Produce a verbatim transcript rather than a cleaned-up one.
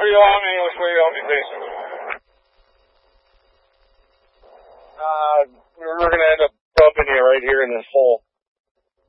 What do you want me? Which way do you want me facing? Uh, we're going to end up